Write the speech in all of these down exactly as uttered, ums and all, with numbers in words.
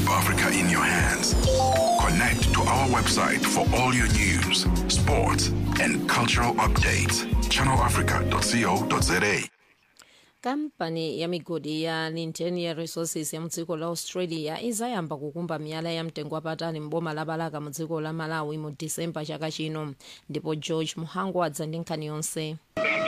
Keep Africa in your hands. Connect to our website for all your news, sports, and cultural updates. channel africa dot co dot za. Kampani ya migodi ya Lindian Resources ya mdziko la Australia izayamba kukumba miyala ya mtengo wapatali mboma la Balaka mdziko la Malawi mu December chaka chino, ndipo George Muhangu adza ndi nkhani yonse.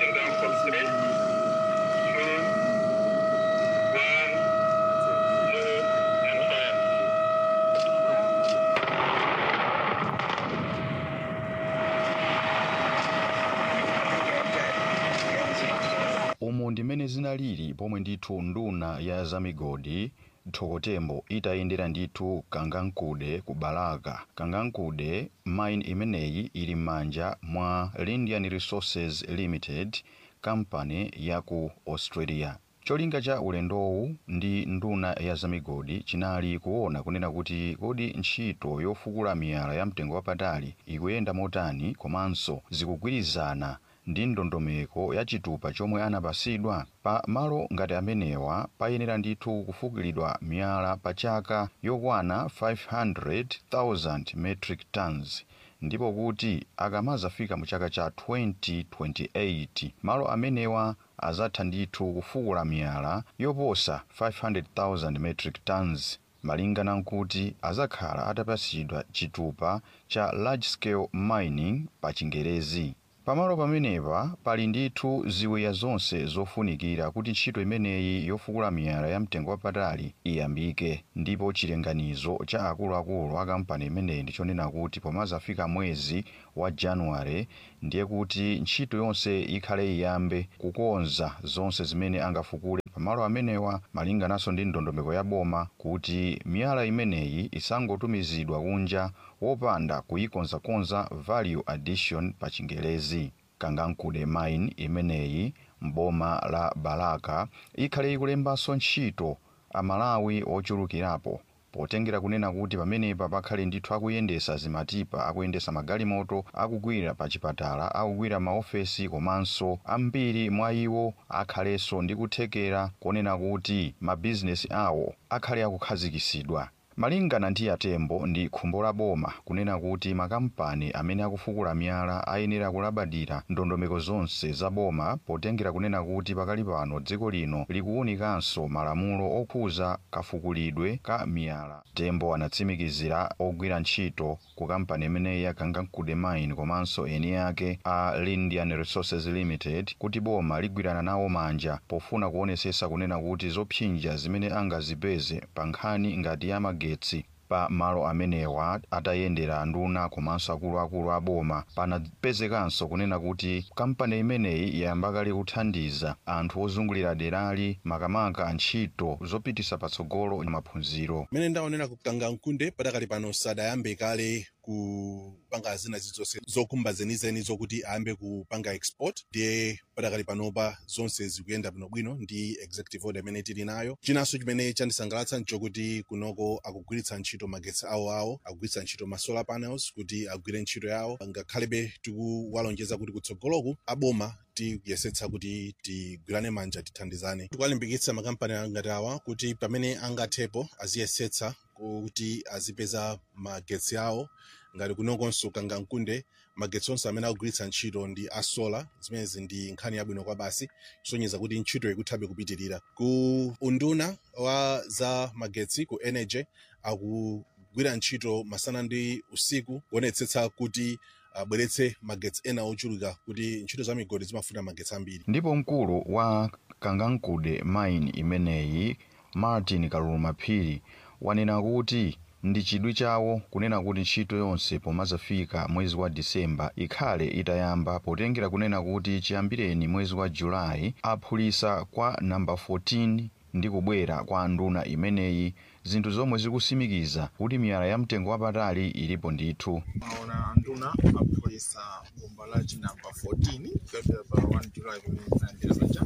Umu ndimene zinalili pomwe ndithu nduna ya zamigodi Thokotembo itayendera ndithu Kangankude ku Balaka. Kangankude mine imeneyi ili manja mwa Lindian Resources Limited, kampani ya ku Australia. Cholinga cha ulendowu ndi nduna ya zamigodi chinali kuona kunena kuti kodi ntchito yofukula miyala ya mtengo wapatali ikuyenda motani komanso zikugwirizana ndi ndondomeko ya chitupa chomwe anapasidwa. Pa malo ngati amenewa payenera ndithu kufukilidwa miyala pa chaka yokwana five hundred thousand metric tons, ndipo kuti akamazafika mu chaka cha twenty twenty-eight malo amenewa azatha ndithu kufukula miyala yoposa five hundred thousand metric tons, malingana nkuti azakhala atapasidwa chitupa cha large scale mining pa Chingerezi. Pamalo pamenepa pali ndithu ziwiya zonse zofunikira kuti ntchito imeneyi yofukula miyala ya mtengo wapatali iyambike, ndipo chilenganizo cha akuluakulu a kampani imeneyi ndichonena kuti pomazafika mwezi wa January ndiye kuti ntchito yonse ikhale iyambe kukonza zonse zimene angafukule pamalo amenewa, malingananso ndi ndondomeko ya boma kuti miyala imeneyi isangotumizidwa kunja wopanda kuyikonzakonza value addition pa Chingerezi. Kangankude mine imeneyi mboma la Balaka ikhale ikulembanso ntchito amalawi ochulukirapo, potengera kunena kuti pamenepa pakhale ndithu akuyendesa zimatipa, akuyendesa magalimoto, akugwira pa chipatala, akugwira maofesi, komanso ambiri mwa iwo akhalenso ndi kuthekera kunena kuti mabizinesi awo akhale akukhazikisidwa. Malingana ndi Atembo ndi khumbo la boma kunena kuti makampani amene akufukula miyala ayenera kulabadira ndondomeko zonse za boma, potengera kunena kuti pakali pano dziko lino likuwunikanso malamulo okhuza kafukulidwe ka miyala. Tembo anatsimikizira ogwira ntchito ku kampani imeneyi ya Kangankude mine komanso eni yake a Lindian Resources Limited kuti boma ligwirana nawo manja pofuna kuonesesa kunena kuti zopsinja zimene angazipeze pa nkhani ngati ya magetsi pa malo amenewa atayendera nduna komanso akuluakulu a boma. Panapezekanso kunena kuti kampani imeneyi yayambakale kuthandiza anthu ozungulira derali makamaka ntchito zopitisa patsogolo maphunziro. Mene ndaonera ku Kangankude padakali pano sadayambe kale kupanga zina zizonse zokumba zenizeni zokuti ayambe kupanga export, ndiye padakali panopa zonse zikuyenda bwinobwino ndi executive order imene tili nayo. Chinanso chimene chandisangalatsa nchokuti kunoko akugwiritsa ntchito magetsi awo awo, akugwiritsa ntchito ma solar panels kuti agwire ntchito yawo. Ngakhalebe tikuwalonjeza kuti kutsogoloku aboma tikuyesetsa kuti tigwirane manja tithandizane. Tikalimbikitsa makampani ngati awa kuti pamene angathepo aziyesetsa kuti azipeza magetsi awo, ngati kunokonso Kangankude magetsi onse amene akugwiritsa ntchito ndi a solar, zimenezi ndi nkhani yabwino kwa basi, kusonyeza kuti ntchito ikuthabe kupitirira. Ku unduna wa za magetsi ku energy akugwira ntchito masana ndi usiku kuonetsetsa kuti abweretse magetsi ena ochuluka kuti ntchito za migodi zimafuna magetsi ambiri. Ndipo mkulu wa Kangankude mine imeneyi Martin Kalulumaphiri wanena kuti ndi chidwi chawo kunena kuti ntchito yonse pomazafika mwezi wa Disemba ikhale itayamba, potengera kunena kuti chiyambireni mwezi wa Julai aphulisa kwa namba fourteen ndi kubwera kwa nduna imeneyi, zinthu zomwe zikusimikiza kuti miyala ya mtengo wapatali ilipo ndithu. Maona nduna aphulisa bomba la namba fourteen kuyambira pa one July kulandira paja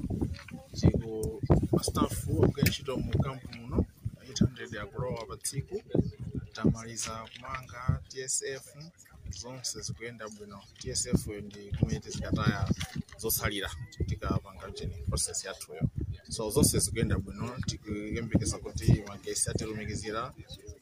chiko mastafu akugwira mu kampu muno eight hundred akulowa pa tsiku. Tamaliza kumanga T S F zonse zikuyenda bwino. T S F ndi kumene zikataya zosalira tikapanga njeni process yathuyo, so zonse zikuyenda bwino. Tikuyembekeza kuti magesi atilumikizira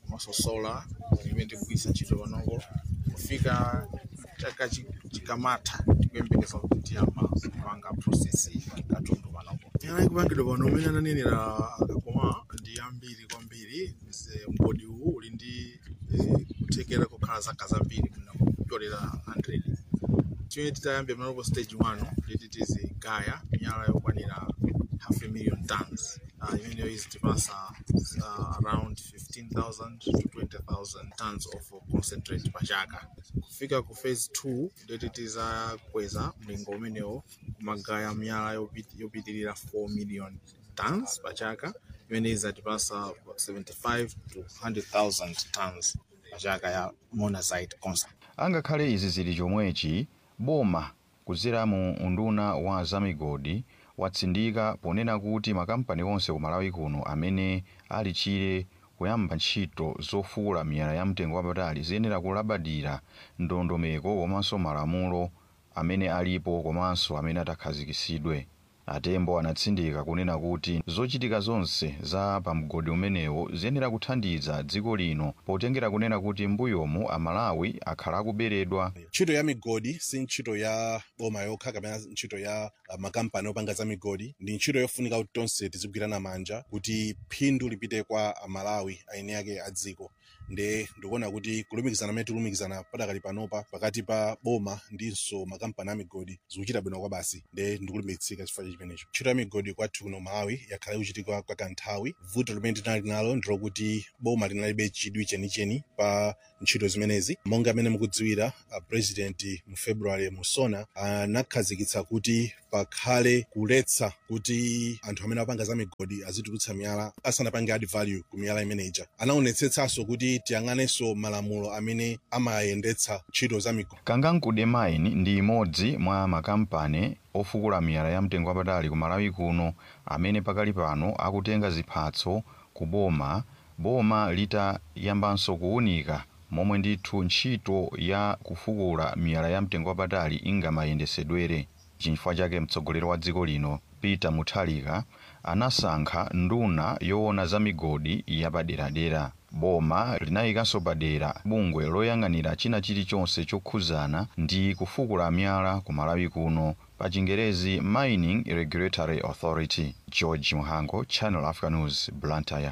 komanso solar imene tikugwiritsa ntchito panongo kufika chaka chikamatha tikuyembekeza kuti tiyamba kupanga process katundu panongo. Miyala ikupangidwa pano umene ananenera akakoma ndi ambiri kwambiri. Mgodi uwu uli ndi kuthekera kukhala zaka zambiri kunakutolera one hundred. Chimene titayambira panongo stage one liti tizigaya miyala yokwanira half a million tons. Uh, imene izitipasa uh, around fifteen thousand to twenty thousand tons of concentrate pachaka. Kufika ku phase two liti tizakweza mlingo umenewo kumagaya miyala yopitirira four million tons pachaka, imene izatipasa seventy-five to one hundred thousand tons pachaka ya monazite concentrate. Angakhale izi zili chomwechi, boma kudzera mu unduna wa zamigodi watsindika ponena kuti makampani onse ku Malawi kuno amene ali chire kuyamba ntchito zofukula miyala ya mtengo wapatali ziyenera kulabadira ndondomeko komanso malamulo amene alipo komanso amene atakhazikitsidwe. Atembo anatsindika kunena kuti zochitika zonse za pamgodi umenewo ziyenera kuthandiza dziko lino potengera kunena kuti mbuyomu Amalawi akhala akuberedwa. Ntchito ya migodi si ntchito ya boma yokha kapena ntchito ya uh, makampani opanga za migodi. Ndi ntchito yofunika kuti tonse tizigwirana manja kuti phindu lipite kwa Amalawi aeni ake a dziko. Nde ndikuona kuti kulumikizana mene tilumikizana padakali panopa pakati pa boma ndinso makampani a migodi zikuchita bwino kwa basi. Nde ndikulimbikitsika chifukwa chimenecho. Ntchito ya migodi kwathu kuno Malawi yakhala ikuchitika kwa kanthawi. Vuto limene tinali nalo ndilokuti boma linalibe chidwi chenicheni pa ntchito zimenezi. Monga amene mukudziwira uh, president mu February Musona anakhazikitsa uh, kuti pakhale kuletsa kuti anthu amene apanga za migodi azitulutsa miyala asanapange add value ku miyala imeneja. Anaonetsetsanso kuti tiyang'anenso malamulo amene amayendetsa ntchito za migodi. Kangankude Mine ndi imodzi mwa makampani ofukula miyala ya mtengo wapatali ku Malawi kuno amene pakali pano akutenga ziphatso ku boma. Boma litayambanso kuunika momwe ndithu ntchito ya kufukula miyala ya mtengo wapatali ingamayendesedwere. Chifukwa chake mtsogoleri wa dziko lino Peter Mutharika anasankha nduna yoona za migodi yapaderadera. Boma linayikanso padera bungwe loyang'anira china chilichonse chokhuzana ndi kufukula miyala ku Malawi kuno, pa Chingerezi Mining Regulatory Authority. George Muhango, Channel Africa News, Blantyre.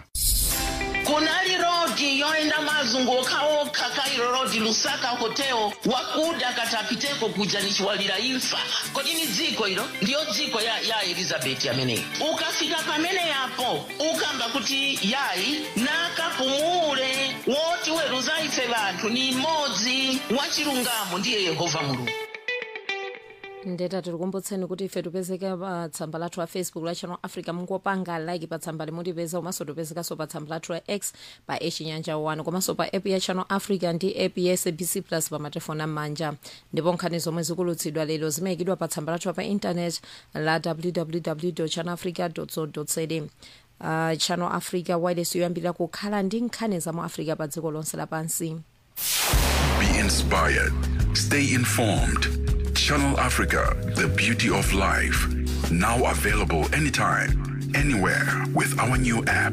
Kunali rodi yoenda mazunguka oka Cairo Road Lusaka Hotel wakuda katapiteko kujanishwalira imfa. Kodi ni dziko hilo ndio dziko ya, ya Elizabeth amene. Ukafika pamene yapo ukamba kuti yayi nakapumule woti weruza ife bantu ni modzi wachilungamo ndiye Yehova Mulungu. Ndeta tikukumbutseni kuti ife tupezeka pa tsamba lathu la Facebook la Channel Africa. Mungopanga like pa tsamba limutipeza komanso tupezekaso pa tsamba lathu la X pa echinyanja one komanso pa app ya Channel Africa ndi app ya S A B C Plus pa matelefoni amanja. Ndipo nkhani zomwe zikulutsidwa lero zimayikidwa pa tsamba lathu pa internet la w w w dot channel africa dot co dot za. Uh, Channel Africa wireless yoyambirira kukhala ndi nkhani za mu Africa pa dziko lonse lapansi. Be inspired. Stay informed. Channel Africa, the beauty of life. Now available anytime, anywhere with our new app.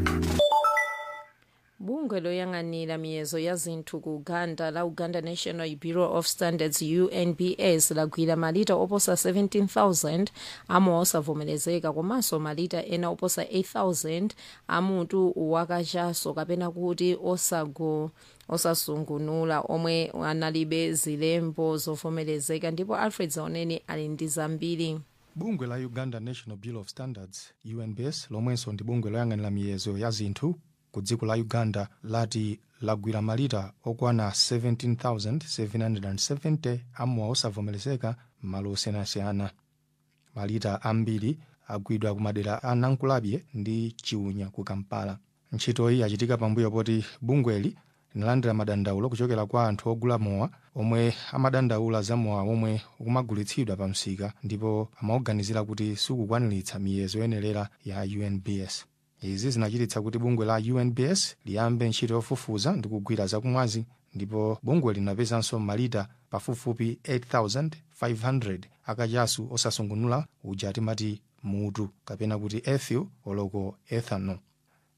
Bungwe loyang'anira miyezo ya zinthu ku Uganda la Uganda National Bureau of Standards U N B S lagwira malita oposa seventeen thousand amwe osavomerezeka komanso malita ena oposa eight thousand amutu wakachaso kapena kuti osago osasungunula omwe analibe zilembo zovomerezeka. Ndipo Alfred Zaoneni ali ndi zambiri. Bungwe la Uganda National Bureau of Standards U N B S lomwenso ndi bungwe loyang'anira miyezo ya zinthu ku dziko la Uganda lati lagwira malita okwana seventeen thousand seven hundred seventy amwe osavomerezeka malo osiyanasiyana. Malita ambiri agwidwa ku madera a Nankulabye ndi Chiunya ku Kampala. Ntchito iyi yachitika pambuyo poti bungweli linalandira madandaulo kuchokera kwa anthu ogula mowa omwe amadandaula za mowa omwe ukumagulitsidwa pa msika ndipo amaoganizira kuti sukukwaniritsa miyezo yoyenera ya U N B S. Izi zinachititsa kuti bungwe la U N B S liyambe ntchito yofufuza ndi kugwira zakumwazi, ndipo bungwe linapezanso malita pafupifupi eight thousand five hundred akachasu osasungunula uja timati mutu kapena kuti ethyl oloko ethanol.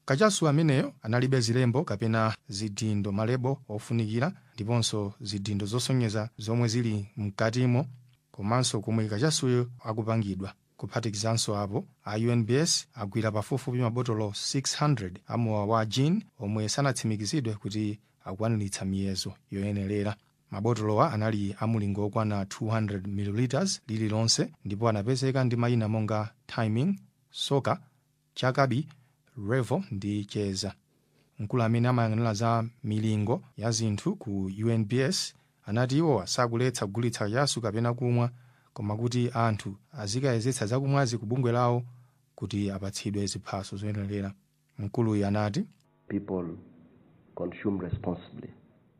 kachasu ameneyo analibe zilembo kapena zidindo malebo ofunikira ndiponso zidindo zosonyeza zomwe zili mkatimo komanso komwe kachasuyo akupangidwa. Kuphatikizanso apo a U N B S agwira pafupifupi mabotolo six hundred amowa wa gin omwe sanatsimikizidwe kuti akwaniritsa miyezo yoyenerera. Mabotolowa anali amulingo okwana two hundred milliliters lililonse ndipo anapezeka ndi mayina monga Timing, Soka, Chakabi, Revo ndi Cheza. Mkulu amene amayang'anira za milingo ya zinthu ku U N B S anati iwo sakuletsa kugulitsa kachasu kapena kumwa koma kuti anthu azikayezetsa zakumwazi ku bungwe lawo kuti apatsidwe ziphaso zoyenerera. Mkuluyu anati people consume responsibly.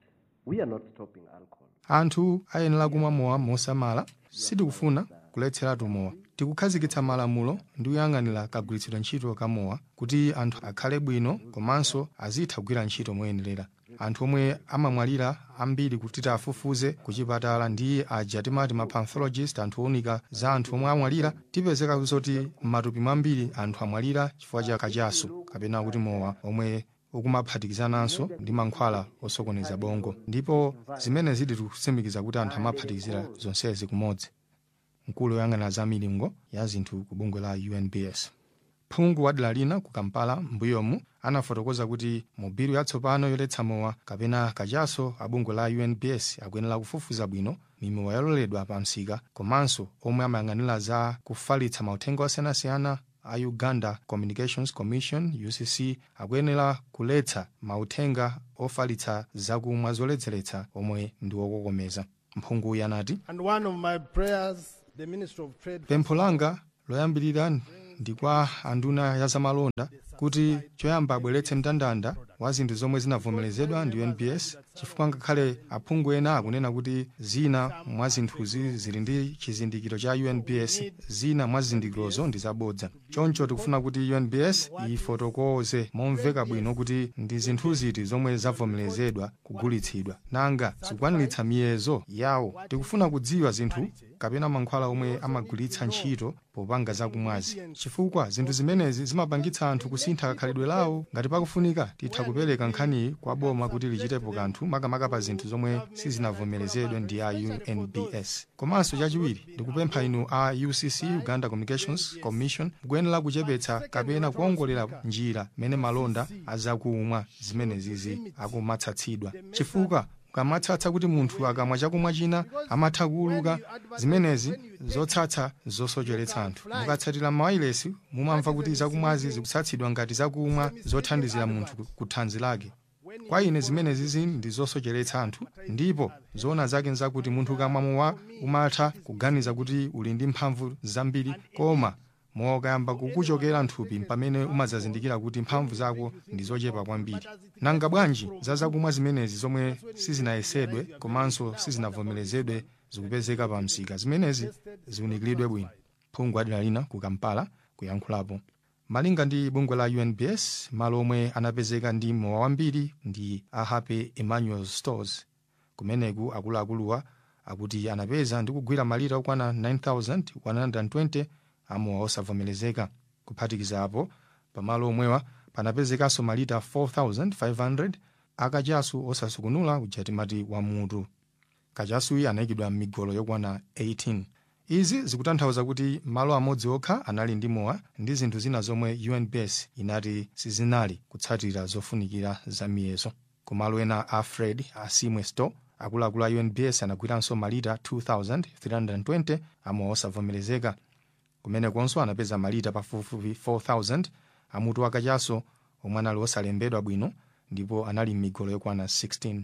We are not stopping alcohol. Anthu ayenera kumwa mowa mosamala, sitikufuna kuletseratu mowa. Tikukhazikitsa malamulo ndi kuyang'anira kagwiritsidwe ntchito ka mowa kuti anthu akhale bwino komanso azitha kugwira ntchito moyenerera. Anthu omwe amamwalira ambiri kuti tafufuze ku chipatala ndi aja timati ma pathologist, anthu onika za anthu omwe amwalira, tipezeka kuti m'matupi mwambiri anthu amwalira chifukwa cha kachasu kapena kuti mowa omwe ukumaphatikizananso ndi mankhwala osokoneza bongo. Ndipo zimene zidi tikutsimikiza kuti anthu amaphatikizira zonsezi kumodzi. Mkulu woyang'anira za milingo ya zinthu ku bungwe la U N B S. Phungu wa dera lina ku Kampala mbuyomu anafotokoza kuti mu bilu yatsopano yoletsa mowa kapena kachasu abungwe la U N B S akuyenera kufufuza bwino mimowa yaloledwa pa msika komanso omwe amayang'anira za kufalitsa mauthenga osiyanasiyana a Uganda Communications Commission U C C akuyenera kuletsa mauthenga ofalitsa zakumwa zoledzeretsa omwe ndi wokokomeza. Mphungu yanati And one of my prayers, the Minister of Trade, pempho langa loyambirira ndi kwa anduna ya zamalonda kuti choyamba abweretse mndandanda wa zinthu zomwe zinavomerezedwa ndi U N B S chifukwa ngakhale aphungu ena akunena kuti zina mwa zinthuzi zili ndi chizindikiro cha U N B S, zina mwa zizindikirozo ndi zabodza. Choncho tikufuna kuti U N B S ifotokoze momveka bwino kuti ndi zinthu ziti zomwe zavomerezedwa kugulitsidwa nanga zikwaniritsa miyezo yawo. Tikufuna kudziwa zinthu kapena mankhwala omwe amagulitsa ntchito popanga zakumwazi chifukwa zinthu zimenezi zimapangitsa anthu kusintha kakhalidwe lawo. Ngati pakufunika titha kupereka nkhani kwa boma kuti lichitepo kanthu makamaka pa zinthu zomwe sizinavomerezedwe ndi a U N B S. Komanso chachiwiri ndikupempha inu a U C C Uganda Communications Commission kuyenera kuchepetsa kapena kuongolera njira mene malonda azakumwa zimenezizi akumatsatsidwa chifukwa ukamatsatsa kuti munthu akamwa chakumwa china amatha kuuluka, zimenezi zotsatsa zosocheretsa anthu. Mukatsatira mawayilesi mumamva kuti zakumwazi zikutsatsidwa ngati zakumwa zothandizira munthu kuthanzi lake. Kwa ine zimenezi ndi zosocheretsa anthu ndipo zoona zake nzakuti munthu ukamwa mowa umatha kuganiza kuti uli ndi mphamvu zambiri koma mowa ukayamba kukuchokera nthupi pamene umazazindikira kuti mphamvu zako ndi zochepa kwambiri. Nanga bwanji za zakumwa zimenezi zomwe sizinayesedwe komanso sizinavomerezedwe zikupezeka pa msika, zimenezi ziunikiridwe bwino. Phungu adera lina ku Kampala kuyankhulapo. Malinga ndi bungwe la U N B S, malo omwe anapezeka ndi mowa wambiri ndi a Happy Emmanuel Stores. Kumeneku akuluakuluwa akuti anapeza ndi kugwira malita okwana nine thousand one hundred twenty amowa osavomerezeka. Kuphatikiza apo pamalo omwewa panapezekanso malita four thousand five hundred akachasu osasukunula kuja timati wamutu. Kachasuyi anayikidwa m'migolo yokwana eighteen. Izi zikutanthauza kuti malo amodzi okha anali ndi mowa ndi zinthu zina zomwe U N B S inati sizinali kutsatira zofunikira za miyezo. Kumalo ena a Fred Asimwe Store akuluakulu a U N B S anagwiranso malita two thousand three hundred twenty amowa osavomerezeka. Kumene konso anapeza malita pafupifupi four thousand amutu akachasu omwe anali osalembedwa bwino ndipo anali m'migolo yokwana sixteen.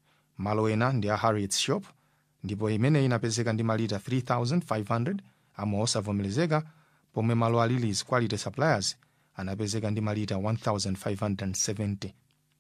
Malo ena ndi a Harriet's Shop ndipo imene inapezeka ndi malita three thousand five hundred amowa osavomerezeka pomwe malo a Lily's Quality Suppliers anapezeka ndi malita one thousand five hundred seventy.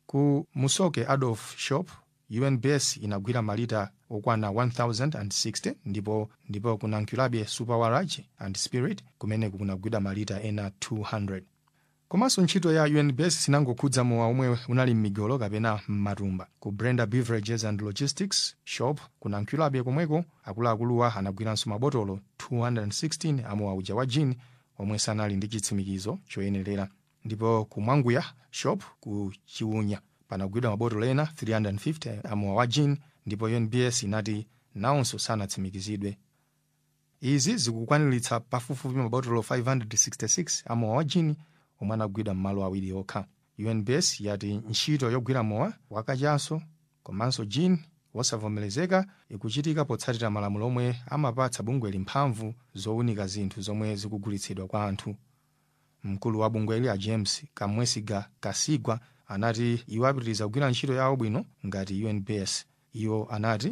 Ku Musoke Adolf Shop U N B S inagwira malita okwana one thousand sixty ndipo ndipo kuna Nkulabe Super Warage and Spirit kumene kunagwira malita ena two hundred. Komanso ntchito ya U N B S sinangokhudza mowa omwe unali m'migolo kapena m'matumba. Ku Brenda Beverages and Logistics Shop kuna Nkulabe komweko akuluakuluwa anagwiranso mabotolo two hundred sixteen amowa uja wa gin omwe sanali ndi chitsimikizo choyenerera. ndipo ku Mwanguya shop ku Chiunya panagwidwa mabotolo ena three hundred fifty amowa wa gin, ndipo U N B S inati nawonso sanatsimikizidwe. Izi zikukwaniritsa pafupifupi mabotolo five hundred sixty-six amowa wa gin omwe anagwidwa m'malo awiri okha. U N B S yati ntchito yogwira mowa wakachaso komanso gin wosavomerezeka ikuchitika potsatira malamulo omwe amapatsa bungweli mphamvu zowunika zinthu zomwe zikugulitsidwa kwa anthu. Mkulu wa bungweli a James Kamwesiga Kasigwa anati iwo apitiriza kugwira ntchito yawo bwino ngati U N B S. Iwo anati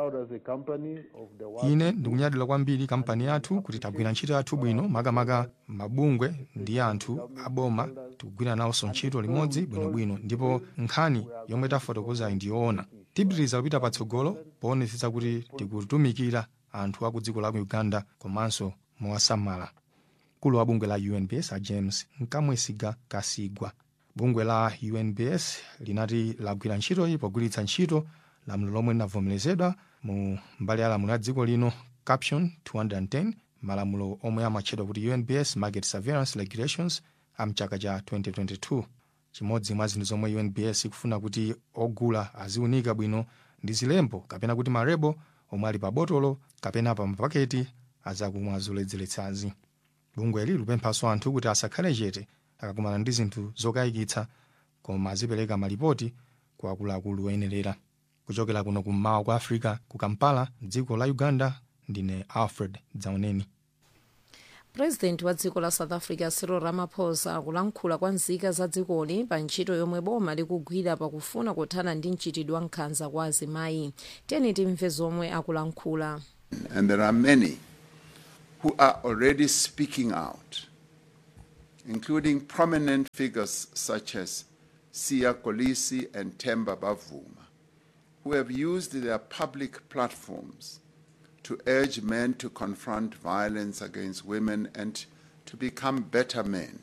ine ndikunyadira kwambiri kampani yathu kuti tagwira ntchito yathu bwino, makamaka mabungwe ndi anthu aboma tikugwira nawonso ntchito limodzi bwinobwino, ndipo nkhani yomwe tafotokozayi ndiyoona. Tipitiriza kupita patsogolo poonetsetsa kuti tikutumikira anthu a ku dziko la Uganda komanso mowasamala. Mkulu wa bungwe la U N B S a James Kamwesiga Kasigwa. Bungwe la U N B S linati lagwira ntchitoyi pogwiritsa ntchito lamulo lomwe linavomerezedwa mu mbali ya lamulo ya dziko lino caption two hundred ten, malamulo omwe amatchedwa kuti U N B S Market Surveillance Regulations amchaka cha twenty twenty-two. Chimodzi mwa zinthu zomwe U N B S ikufuna kuti ogula aziunika bwino ndi zilembo kapena kuti marebo omwe ali pa botolo kapena pa mapaketi azakumwa zoledzeretsazi. Bungweli lupemphaso anthu kuti asakhale chete akakumana ndi zinthu zokayikitsa, koma azipereka malipoti kwa akuluakulu oyenerera. Kuchokera kuno kummawa kwa Africa ku Kampala, dziko la Uganda, ndine Alfred Dzauneni. President wa dziko la South Africa Cyril Ramaphosa akulankhula kwa nzika za dzikoli pa ntchito yomwe boma likugwira pakufuna kuthana ndi mchitidwe wa nkhanza kwa azimayi. Tiyeni timve zomwe akulankhula. And there are many who are already speaking out, including prominent figures such as Siya Kolisi and Themba Bavuma, who have used their public platforms to urge men to confront violence against women and to become better men.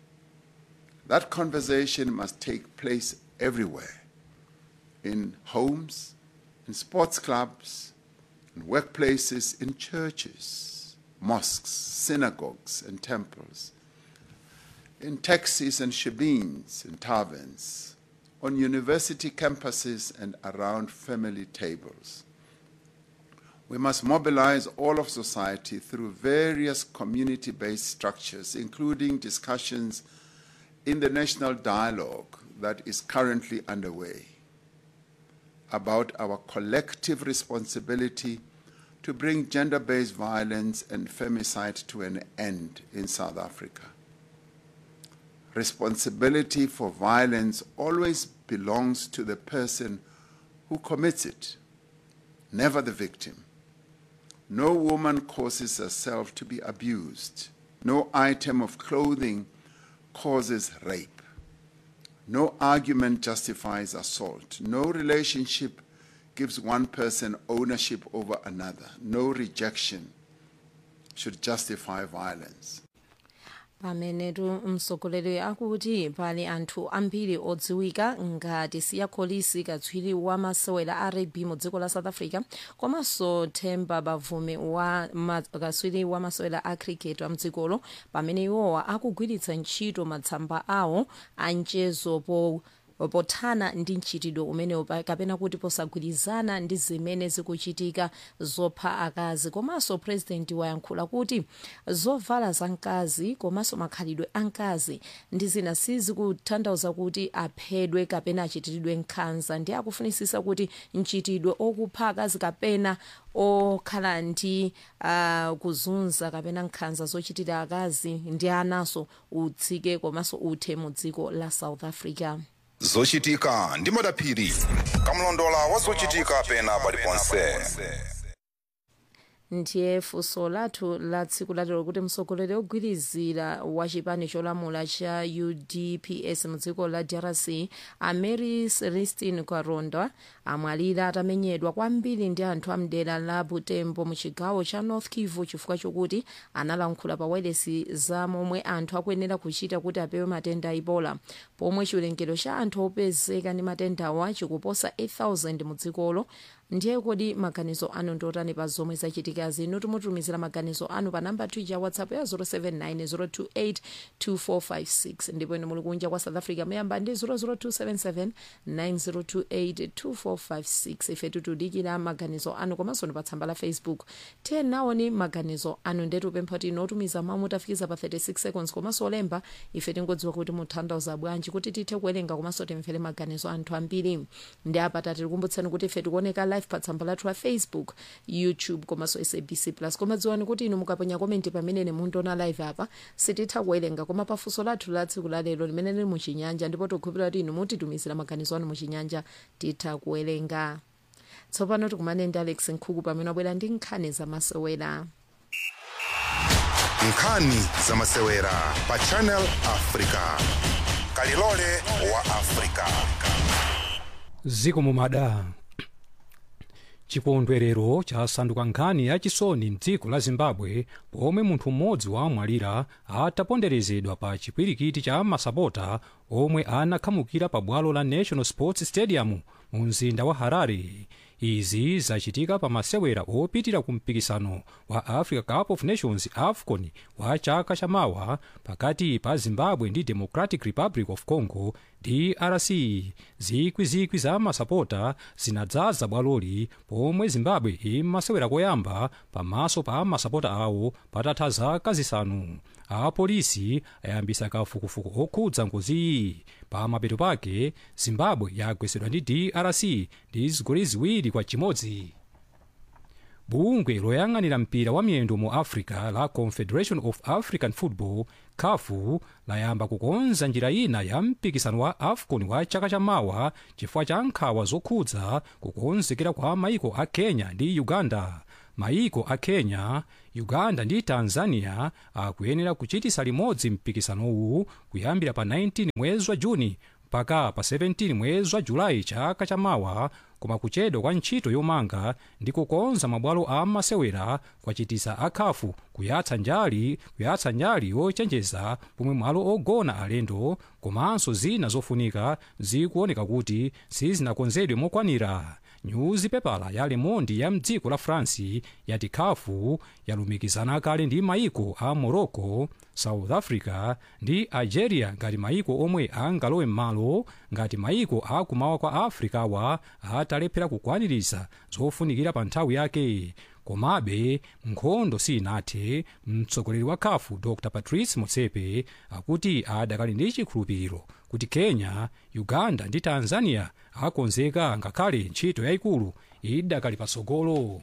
That conversation must take place everywhere, in homes, in sports clubs, in workplaces, in churches, mosques, synagogues, and temples, in taxis and shebeens, in taverns, on university campuses, and around family tables. We must mobilize all of society through various community-based structures, including discussions in the national dialogue that is currently underway about our collective responsibility to bring gender-based violence and femicide to an end in South Africa. Responsibility for violence always belongs to the person who commits it, never the victim. No woman causes herself to be abused. No item of clothing causes rape. No argument justifies assault. No relationship gives one person ownership over another. No rejection should justify violence. Pamenetu msogoleri akuti pali anthu ambiri odziwika ngati Siya Kolisi, katswiri wa masewera a rugby mu dziko la South Africa, komanso Themba Bavuma wa katswiri wa masewera a cricket wa mdzikolo, pamene iwowa akugwiritsa ntchito matsamba awo a mchezo po pothana ndi mchitidwe umenewo kapena kuti posagwirizana ndi zimene zikuchitika zopha akazi. Komanso president wayankhula kuti zovala za mkazi komanso makhalidwe a mkazi ndi zina sizikutanthauza kuti aphedwe kapena achitidwe nkhanza, ndi akufunisisa kuti mchitidwe okupha akazi kapena okhala ndi uh, kuzunza kapena nkhanza zochitira akazi ndi anaso utsike komanso uthe mu dziko la South Africa. Zochitika ndi Madaphiri, kamlondola wa zochitika pena paliponse. Ndiye funso lathu la tsiku latero kuti mtsogoleri ogwirizira wa chipani cholamula cha U D P S mu dziko la D R C Amary Celestine Karonda amwalira atamenyedwa kwambiri ndi anthu amdera la Butembo mu chigawo cha North Kivu chifukwa chokuti analankhula pa wailesi za momwe anthu akuyenera kuchita kuti apewe matenda a Ebola, pomwe chiwerengero cha anthu opezeka ndi matendawa chikuposa eight thousand mu dzikolo. Ndiye kodi maganizo anu ndotani pa zomwe zachitika mkonzekazi notumutumizira maganizo anu pa namba tuja ya whatsapp ya zero seven nine zero two eight two four five six ndipo inu muli kunja kwa South Africa muyamba ndi zero zero two seven seven nine zero two eight two four five six. ife tutudikira maganizo anu komanso pa tsamba la Facebook tenawoni maganizo anu ndetu pempha kuti inotumiza mawu mutafikiza pa thirty six seconds komanso olemba ife tingodziwa kuti mutanthauza bwanji kuti tithe kuwerenga komanso timvere maganizo anthu ambiri. ndi apa tatikumbutsani kuti ife tikuoneka live pa tsamba lathu la Facebook, YouTube komanso S A B C plus. koma dziwani kuti inu mukaponya komenti pamene mundiona live apa sititha kuwerenga koma pafunso lathu la tsiku la lero limene lili muchinyanja ndipo tikukhulupirira kuti inu mutitumizira maganizo anu muchinyanja titha kuwerenga. tsopano tikumane ndi Alex Nkhuku pamene wabwera ndi nkhani zamasewera. nkhani zamasewera pa Channel Africa, kalilole wa Africa. ziko mumada chikondwerero chasanduka nkhani yachisoni mdziko la Zimbabwe pomwe munthu mmodzi wamwalira ataponderezedwa pa chipwirikiti cha masapota omwe anakhamukira pa bwalo la National Sports Stadium mu mzinda wa Harare. izi zachitika pa masewera opitira ku mpikisano wa Africa Cup of Nations AFCON wa chaka chamawa pakati pa Zimbabwe ndi Democratic Republic of Congo D R C. zikwizikwi za masapota zinadzaza bwaloli pomwe Zimbabwe imasewera koyamba pamaso pa masapota awo patatha zaka zisanu. apolisi ayambisa kafukufuku okhudza ngoziyi. pa mapeto pake Zimbabwe yagwesedwa ndi D R C ndi zigoli ziwiri kwa chimodzi. bungwe loyang'anira mpira wa miyendo mu Africa la Confederation of African Football CAF layamba kukonza njira ina ya mpikisano wa AFCON wa chaka chamawa chifukwa cha nkhawa zokhudza kukonzekera kwa maiko a Kenya ndi Uganda. maiko a Kenya, Uganda ndi Tanzania akuyenera kuchitisa limodzi mpikisanowu kuyambira pa nineteen mwezi wa Juni mpaka pa seventeen mwezi wa Julai chaka chamawa, koma kuchedwa kwa ntchito yomanga ndi kukonza mabwalo a masewera kwachitisa akhafu kuyatsa njali kuyatsa njali yochenjeza pomwe malo ogona alendo komanso zina zofunika zikuoneka kuti sizinakonzedwe mokwanira. nyuzipepala ya Le Monde ya mdziko la France yati khafu yalumikizana kale ndi maiko a Morocco, South Africa ndi Algeria ngati maiko omwe angalowe m'malo ngati maiko akumawa kwa Africa wa atalephera kukwaniritsa zofunikira pa nthawi yake. komabe nkhondo sinathe. mtsogoleri wa khafu Dr Patrice Motsepe akuti adakali ndi chikhulupiriro kuti Kenya, Uganda ndi Tanzania akonzeka ngakhale ntchito yayikulu idakali pasogolo.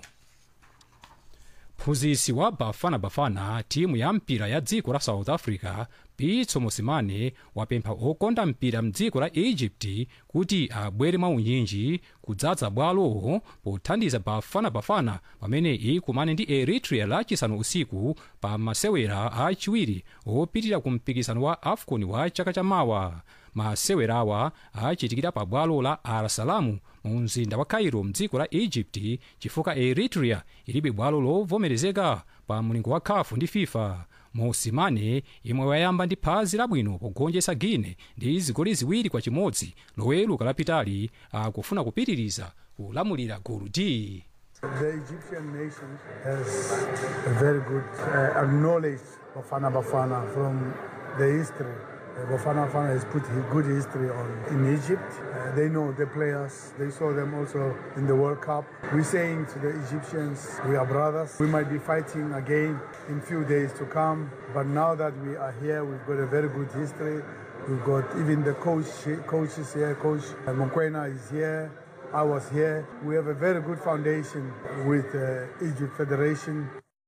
phunzitsi wa Bafana Bafana, timu ya mpira ya dziko la South Africa, Pitso Mosimane wapempha okonda mpira mdziko la Egypt kuti abwere maunyinji kudzadza bwalo pothandiza Bafana Bafana pamene ikumane ndi Eritrea lachisanu usiku pa masewera achiwiri opitira ku mpikisano wa AFCON wa chaka chamawa. masewerawa achitikira pa bwalo la Al Salam mu mzinda wa Cairo mdziko la Egypt chifukwa Eritrea ilibe bwalo lovomerezeka pa mlingo wa CAF ndi FIFA. Mosimane imwe wayamba ndi phazi labwino pogonjetsa Guinea ndi zigoli ziwiri kwa chimodzi loweruka lapitali akufuna kupitiriza kulamulira gulu D. The Egyptian nation has a very good uh, acknowledged Bafana Bafana from the history. Uh, Bafana Bafana has put good history on in Egypt. Uh, they know the players. They saw them also in the World Cup. We're saying to the Egyptians, we are brothers. We might be fighting again in few days to come. But now that we are here, we've got a very good history. We've got even the coach, coaches here. Coach Mokwena is here. I was here. We have a very good foundation with the uh, Egypt Federation.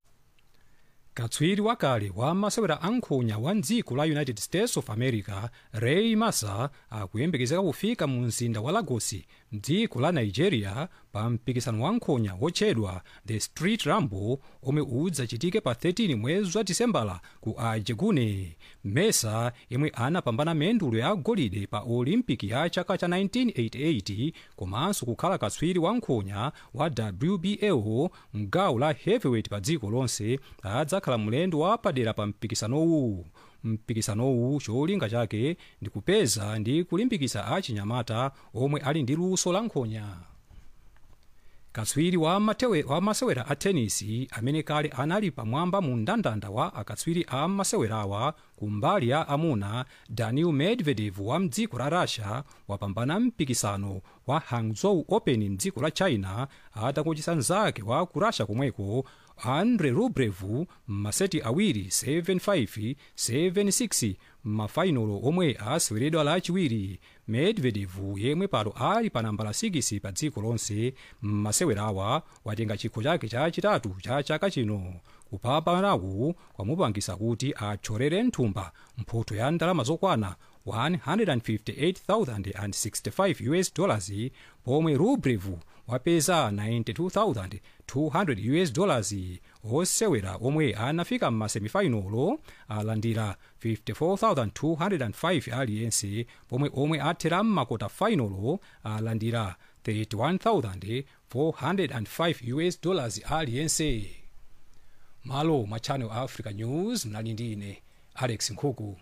katswiri wakale wa masewera ankhonya wa dziko la United States of America, Ray Massa akuyembekezeka kufika mu mzinda wa Lagos mdziko la Nigeria pa mpikisano wa nkhonya wotchedwa The Street Rumble omwe udzachitike pa thirteen mwezi wa Disembala ku Ajegunle. Massa yemwe anapambana mendulo ya golide pa Olympic ya chaka cha nineteen eighty-eight komanso kukhala katswiri wa nkhonya wa W B O mgawo la heavyweight pa dziko lonse adzakhala mlendo wa padera pa mpikisanowu. mpikisanowu cholinga chake ndi kupeza ndi kulimbikitsa achinyamata omwe ali ndi luso la nkhonya. katswiri wa, matewe, wa masewera a tenisi amene kale anali pamwamba mu mndandanda wa akatswiri a masewerawa kumbali ya amuna Daniil Medvedev wa mdziko la Russia wapambana mpikisano wa Hangzhou Open mdziko la China atakuchisa mzake wa ku Russia komweko Andre Rublev maseti awiri seven five seven six mafainolo omwe aseweredwa lachiwiri. Medvedev yemwe pano ali pa nambala six pa dziko lonse masewerawa watenga chikho chake chachitatu cha chaka chino. kupambanaku kwamupangisa kuti atchorere mthumba mphoto ya ndalama zokwana one hundred fifty-eight thousand sixty-five US dollars pomwe Rublev wapeza ninety-two thousand two hundred US dollars. osewera omwe anafika m'masemifinalo alandira fifty-four thousand two hundred five aliyense pomwe omwe athera m'makota final alandira thirty-one thousand four hundred five US dollars aliyense. Malo ma Channel Africa News mnali ndine Alex Nkhuku.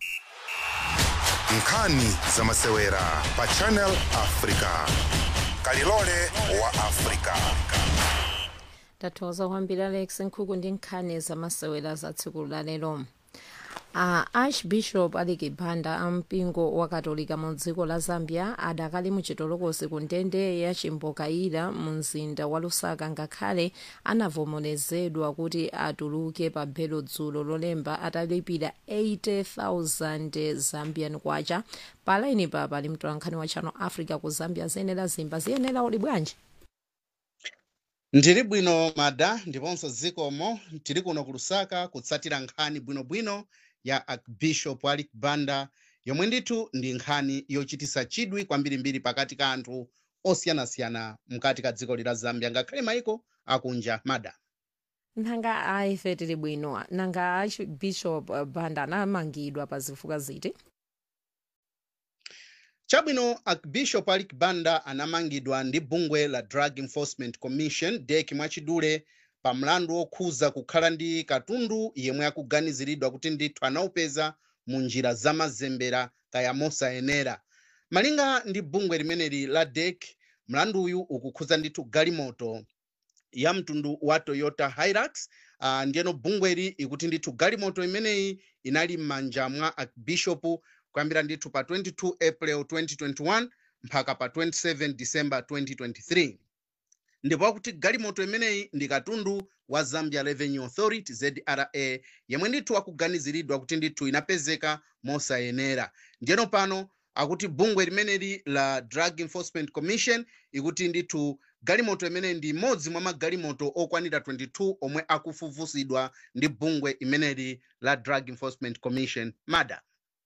Nkhani za masewera pa Channel Africa. Kalilole wa Africa. Tathokoza kwambiri Alex Nkhuku ndi nkhani za masewera za tsiku la lero. Uh, Archbishop Aliki Banda ampingo wa Katolika mu dziko la Zambia adakali muchitolokosi ku ndende ya Chimbokaira mu mzinda wa Lusaka ngakhale anavomerezedwa kuti atuluke pa belo dzulo lolemba atalipira eighty thousand Zambian kwacha. Palaini pa pali mtolankhani wa Channel Africa ku Zambia Zenera Zimba. Ziyenera uli bwanji? Ndiri bwino mada ndiponso zikomo tiri kuno ku Lusaka kutsatira nkhani bwinobwino ya Archbishop Aliki Banda yomwe ndithu ndi nkhani yochitisa chidwi kwambirimbiri pakati ka anthu osiyanasiyana mkati ka dziko la Zambia ngakhale maiko akunja mada. Nanga aife tiri bwino nanga Archbishop Banda anamangidwa pa zifukwa ziti? Chabwino Archbishop Aliki Banda anamangidwa ndi bungwe la Drug Enforcement Commission D E C mwachidule pa mlandu okhuza kukhala ndi katundu yemwe akuganiziridwa kuti ndithu anaupeza mu njira za mazembera kaya mosayenera. Malinga ndi bungwe limeneli la D E C, mlandu uyu ukukhuza ndithu galimoto ya mtundu wa Toyota Hilux. Uh, ndiyeno bungweli ikuti ndithu galimoto imeneyi inali m'manja mwa Archbishop kuyambira ndithu pa twenty-two April twenty twenty-one mpaka pa twenty-seven December twenty twenty-three. Ndipo kuti galimoto imeneyi ndi katundu wa Zambia Revenue Authority Z R A yemwe ndithu akuganiziridwa kuti ndithu inapezeka mosayenera. Ndiyeno pano akuti bungwe limeneli la Drug Enforcement Commission ikuti ndithu galimoto imeneyi ndi imodzi mwa magalimoto okwanira twenty-two omwe akufufusidwa ndi bungwe imeneli la Drug Enforcement Commission mada.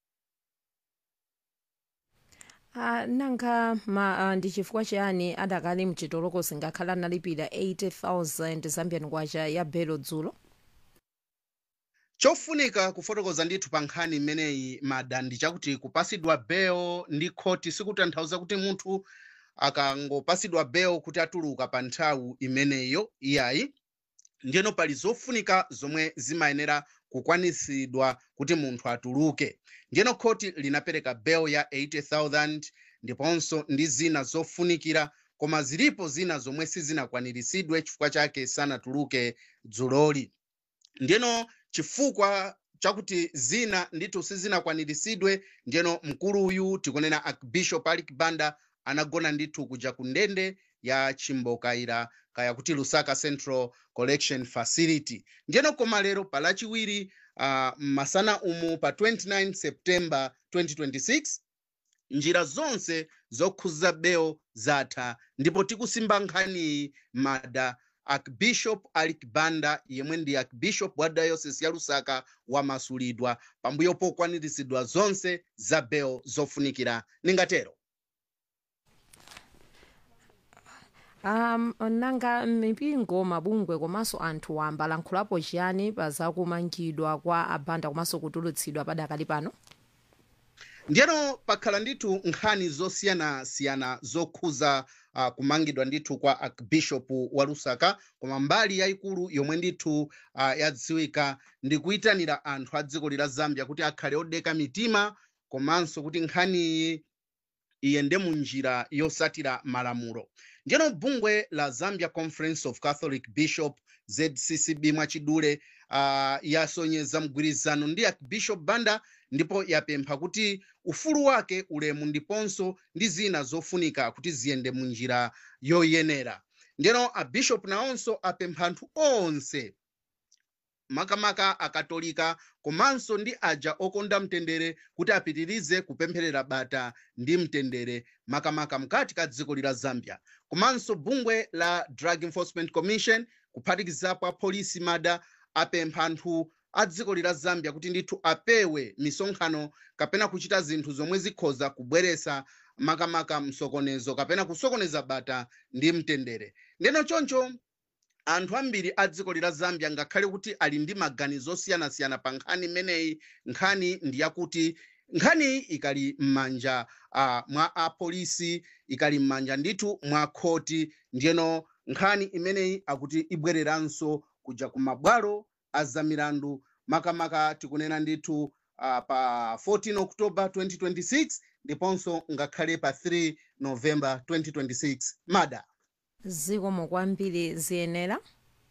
Uh, nanga ma, uh, ndi chifukwa chani adakali mchitolokosi ngakhala analipira eighty thousand Zambian kwacha ya belo dzulo? Chofunika kufotokoza ndithu pa nkhani imeneyi mada ndi chakuti kupasidwa belo ndi khoti sikutanthauza kuti munthu akangopasidwa belo kuti atuluka pa nthawi imeneyo iyayi. Ndiyeno pali zofunika zomwe zimayenera kukwanisidwa kuti munthu atuluke. Ndiyeno khoti linapereka belo ya eighty thousand ndiponso ndi zina zofunikira koma zilipo zina zomwe sizinakwaniritsidwe chifukwa chake sanatuluke dzuloli. Ndiyeno chifukwa chakuti zina ndithu sizinakwaniritsidwe ndiyeno mkulu uyu tikunena Archbishop Aliki Banda anagona ndithu kuja ku ndende ya Chimbokaira kaya kuti Lusaka Central Collection Facility. Ndiyeno koma lero palachiwiri uh, masana umu pa twenty-nine September twenty twenty-six njira zonse zokhuza belo zatha ndipo tikusimba nkhani mada Archbishop Aliki Banda yemwe ndi Archbishop wa Diocese ya Lusaka wamasulidwa pambuyo pokwaniritsidwa zonse za belo zofunikira ningatero. Um, nanga mipingo mabungwe komanso anthu wamba lankhulapo chiyani pa zakumangidwa kwa Abanda komanso kutulutsidwa padakali pano? Ndiyeno pakhala ndithu nkhani zosiyana-siyana zokhuza uh, kumangidwa ndithu kwa Archbishop wa Lusaka koma mbali yayikulu yomwe ndithu uh, yadziwika ndi kuyitanira anthu a dziko la Zambia kuti akhale odeka mitima komanso kuti nkhani iyende mu njira yosatira malamulo. Ndiyeno bungwe la Zambia Conference of Catholic Bishop Z C C B mwachidule uh, yasonyeza mgwirizano ndi Archbishop Banda ndipo yapempha kuti ufulu wake ulemu ndiponso ndi zina zofunika kuti ziyende mu njira yoyenera. Ndiyeno a bishop naonso apempha anthu onse makamaka akatolika komanso ndi aja okonda mtendere kuti apitirize kupempherera bata ndi mtendere makamaka mkati ka dziko la Zambia. Komanso bungwe la Drug Enforcement Commission kuphatikizapo a polisi mada apempha anthu a dziko la Zambia kuti ndithu apewe misonkhano kapena kuchita zinthu zomwe zikhoza kubweresa makamaka msokonezo kapena kusokoneza bata ndi mtendere. Ndeno choncho anthu ambiri a dziko la Zambia ngakhale kuti ali ndi maganizo osiyanasiyana pa nkhani imeneyi, nkhani ndi yakuti nkhani ikali m'manja uh, mwa apolisi, ikali m'manja ndithu mwa khoti. Ndiyeno nkhani imeneyi akuti ibwereranso kuja ku mabwalo a zamilandu makamaka tikunena ndithu uh, pa fourteen October twenty twenty-six ndiponso ngakhale pa three November twenty twenty-six. Mada zikomo kwambiri ziyenera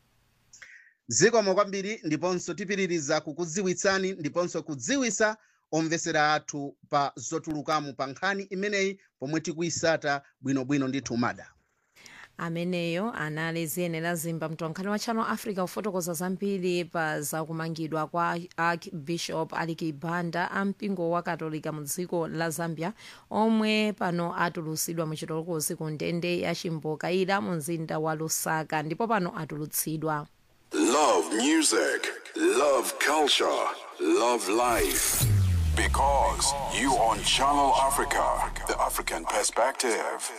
zikomo kwambiri ndiponso tipitiriza kukudziwitsani ndiponso kudziwisa omvesera athu pa zotulukamu pa nkhani imeneyi pomwe tikuyisata bwinobwino ndithu. Mada ameneyo anali ziyenera zimba mtolankhani wa Channel Africa ufotokoza zambiri pa zakumangidwa kwa Archbishop Aliki Banda ampingo wa Katolika mu dziko la Zambia omwe pano atulutsidwa mu chitolokosi ku ndende ya Chimbokaila mu mzinda wa Lusaka ndipo pano atulutsidwa. Love music, love culture, love life. Because you on Channel Africa, the African perspective.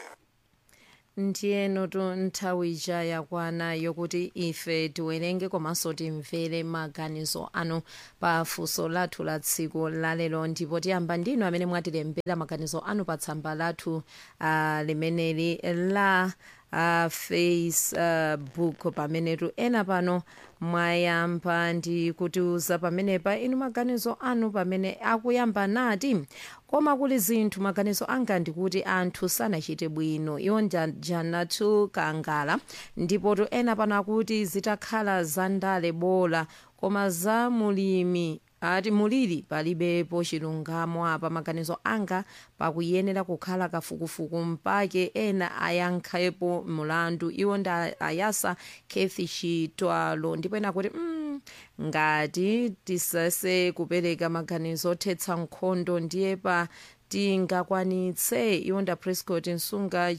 Ndiyeno tu nthawi ija yakwana yokuti ife tiwerenge komanso timvere maganizo anu pa funso lathu la tsiku lalero ndipo tiyamba ndinu amene mwatilembera maganizo anu pa tsamba lathu uh, limeneli la uh, Facebook uh, pamenetu ena pano mwayamba ndi kutiuza pamenepa inu maganizo anu pamene akuyamba nati koma kuli zinthu maganizo anga ndikuti anthu sanachite bwino iwo Janatu Kangala ndipo to ena pano akuti zitakhala zandale bola koma za mulimi ati mulili palibepo chilungamo apa maganizo anga pakuyenera kukhala kafukufuku mpake ena ayankhepo mulandu iwo nda ayasa Kathy Chitwalo ndipo ena kuti mm, ngati tisase kupereka maganizo othetsa nkhondo ndiye pa tingakwanitse iwo nda Prescott Nsunga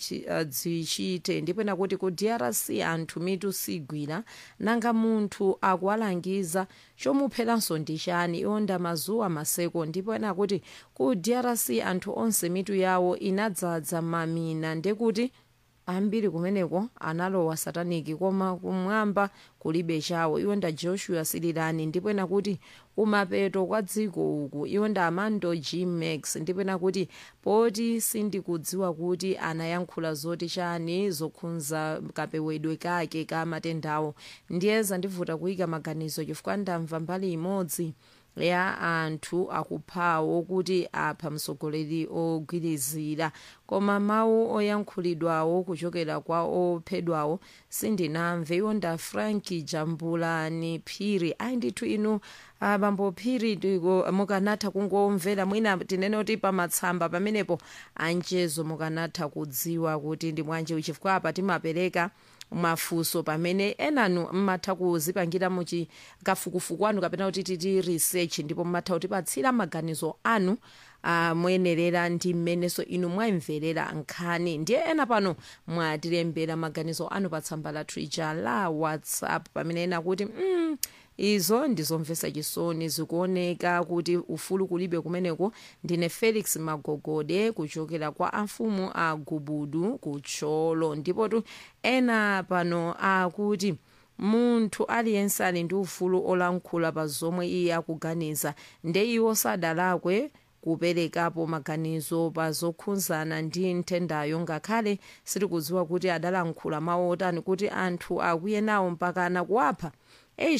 dzichite ndipo ena kuti ku D R C anthu mitu sigwira nanga munthu akuwalangiza chomupheranso ndi chani iwo nda Mazuwa Maseko ndipo ena kuti ku D R C anthu onse mitu yawo inadzadza mamina ndekuti ambiri kumeneko analowa sataniki koma kumwamba kulibe chawo iwo nda Joshua Sililani ndipo ena kuti kumapeto kwa dziko uku iwo nda Amando G Max ndipo ena kuti poti sindikudziwa kuti anayankhula zoti chani zokhunza kapewedwe kake ka matendawo ndiyeza ndivuta kuyika maganizo chifukwa ndamva mbali imodzi ya anthu akuphawo kuti apha mtsogoleri ogwirizira koma mawu oyankhulidwawo kuchokera kwa ophedwawo sindinamve iwo nda Frank Jambulani Phiri ayi ndithu inu abambo Phiri mukanatha kungomvera mwina tinene kuti pamatsamba pamenepo anchezo mukanatha kudziwa kuti ndi mwanje chifukwa apa timapereka mafunso pamene enanu mmatha kuzipangira muchi kafukufuku anu kapena kuti titi research ndipo mmatha kutipatsira maganizo anu uh, muyenerera ndi mmeneso inu mwamverera nkhani ndiye ena pano mwatilembera maganizo anu pa tsamba la Twitter la WhatsApp pamene ena kuti mm, izo ndizomvesa chisoni zikuoneka kuti ufulu kulibe kumeneko. Ndine Felix Magogode kuchokera kwa amfumu a Gubudu kucholo ndipo tu ena pano akuti munthu aliyense ali ndi ufulu olankhula pa zomwe iye akuganiza nde iwo sadalakwe kuperekapo maganizo pa zokhuzana ndi nthendayo ngakhale sitikudziwa kuti adalankhula mawu otani kuti anthu akuyenawo mpaka anakuwapha eish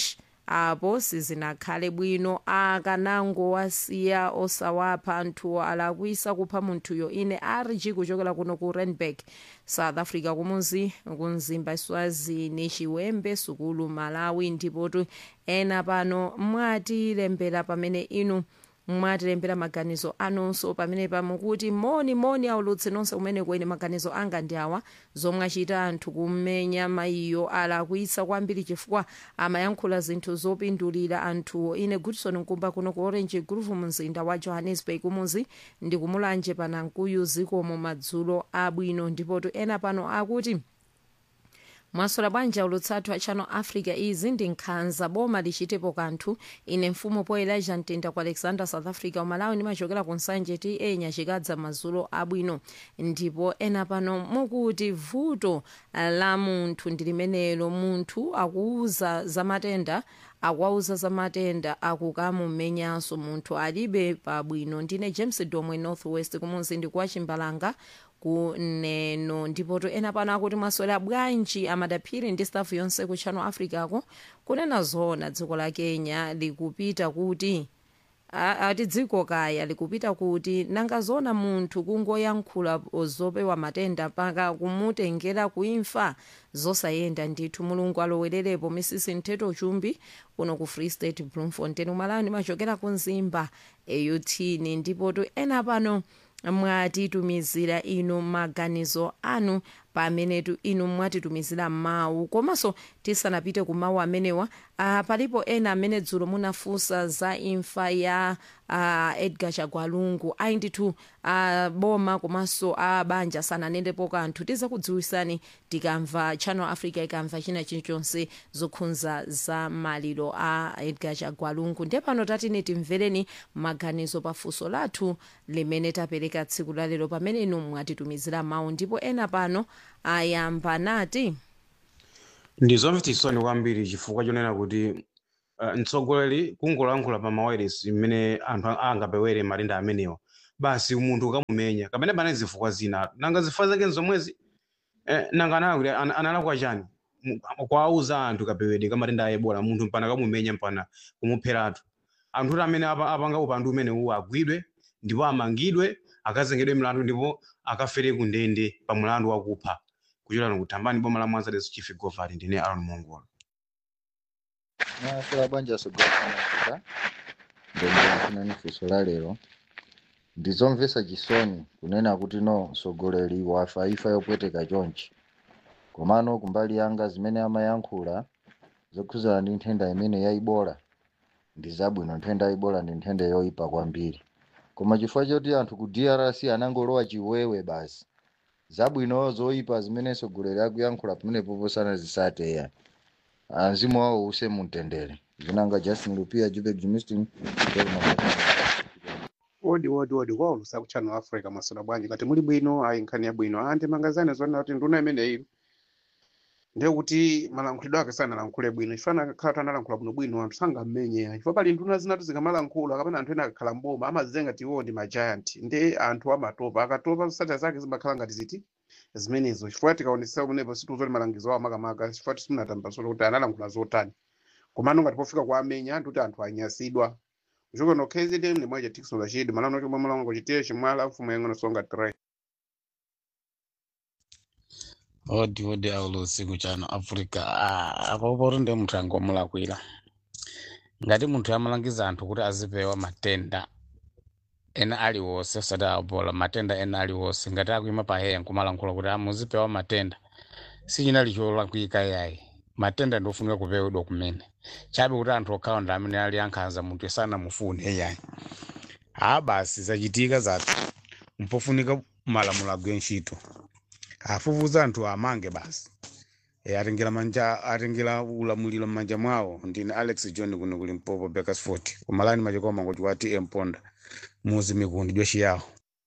apo sizinakhale bwino akanangowasiya osawapha anthu alakwisa kupha munthuyo. Ine R G kuchokera kuno ku Randburg South Africa kumuzi kunzimba Swazini Chiwembe Sukulu Malawi. Ndipo ena pano mwatilembera pamene inu mwatilembera maganizo anonso pamene pamukuti moni moni aulutse nonse kumene kwene maganizo anga ndi awa zomwe achita anthu kumenya mayiyo alakwitsa kwambiri chifukwa amayankhula zinthu zopindulira anthuwo. Ine Goodson Nkumba kuno ku Orange Grove mzinda wa Johannesburg kumuzi ndi kumulanje panankuyu zikomo madzulo abwino. Ndipo ena pano akuti mwasola bwanja ulutsathu a Channel Africa izi ndi nkhanza boma lichitepo kanthu. Ine mfumu po Elijah Ntinda ku Alexander South Africa umalawi ndimachokera ku Nsanje T A Nyachikadza madzulo abwino. Ndipo ena pano mukuti vuto la munthu ndi limenelo munthu akuuza za matenda akwauza za matenda akukamumenyanso munthu alibe pabwino. Ndine James Domwe Northwest kumuzi ndi kwa Chimbalanga kuneno. Ndipo ena pano akuti mwasola bwanji amadaphiri ndi staff yonse ku Channel Africa ko kunena zona dziko la Kenya likupita kuti ati dziko kaya likupita kuti nanga zona munthu kungoyankhula zopewa matenda paka kumutengera kuimfa zosayenda ndithu. Mulungu alowererepo. Missis Ntheto Chumbi kuno ku Free State Bloemfontein umalawi ndimachokera ku Nzimba eyuthini. Ndipo ena pano mwatitumizira inu maganizo anu pamenetu inu mwatitumizira mawu komanso tisanapite ku mawu amenewa uh, palipo ena amene dzulo munafunsa za imfa ya uh, Edgar Chagwalungu ayi ndithu uh, boma komanso a uh, banja sananendepo kanthu. tizakudziwisani tikamva Channel Africa ikamva china chilichonse zokhunza za maliro a uh, Edgar Chagwalungu. Ndiye pano tatine timvereni maganizo pafunso lathu limene tapereka tsiku la lero pamene inu mwatitumizira mawu. Ndipo ena pano ayamba nati ndizomvetsa kwambiri chifukwa chonena kuti uh, mtsogoleri kungolankhula pa mawayilesi mmene anthu angapewere matenda amenewa basi munthu ukamumenya kapena pane zifukwa zina nanga zifukwa zake nzomwezi eh, nanga nakuti an, analakwa chani kwauza anthu kapewere kamatenda a Ebola munthu mpana kamumenya mpana kumupheratu. Anthu amene apanga upandu umene uwu agwidwe ndipo amangidwe akazengedwe milandu ndipo akafere ku ndende pa mulandu wakupha kuchokera kutambani boma la Mwanza Deso Chief Governor ndine Aaron Mongola. Mwasola bwanja sogolera ndende kunani funso la lero ndizomvetsa chisoni kunena kuti no sogoleri wafa ifa yopweteka chonchi komano kumbali yanga zimene amayankhula zokhuzana ndi nthenda imene ya Ebola ndi zabwino. Nthenda ya Ebola ndi nthenda yoyipa kwambiri koma chifukwa choti anthu ku D R C anangolowa chiwewe basi zabwino zoyipa zimene sogoleri akuyankhula pamene poposana zisateya mzimu wawo use mutendere. Zinanga Justin Lupia Jube Jimistin odi odi odi kwa ulusa ku Channel Africa mwasola bwanji kati muli bwino ayi nkhani ya bwino ante mangazane zona kuti nduna imene iyo ndiye kuti malankhulidwe ake sana lankhule bwino ifana khala tanalankhula bwino bwino anthu sangamenye ifo pali nduna zinatu zikamalankhula kapena anthu ena akakhala mboma amazenga tiwo ndi ma giant ndi anthu amatopa akatopa sata zake zimakhala ngati ziti zimenezo chifukwa tikaonesa kunepo situzoti malangizo awo makamaka chifukwa simunatambasolo kuti analankhula zotani komano ngati pofika kwa amenya anthu kuti anthu anyasidwa kuchoka no K Z N ndi mwaja Tikson Rashid malano chomwe malango chitiye chimwala mfumu yangono songa tray. Odi odi aulusi ku Channel Africa ah akoporo ndi munthu angomulakwira ngati munthu amalangiza anthu kuti azipewa matenda ena aliwonse osati a Ebola matenda ena aliwonse ngati akuima paheya nkumalankhula kuti amuzipewa matenda sichinali cholakwika yayi matenda ndofunika kupewedwa kumene chabe kuti anthu okhala ndi amene ali ankhanza munthu esana mufune yayi ah basi zachitika zathu mpofunika malamulo agwe ntchito afufuza anthu amange basi e atengera manja atengera ulamuliro manja mwawo. Ndine Alex John kuno kuli Mpopo Bakersford kumalani machikoma ngoti wati emponda muzi mikundi joshi yawo.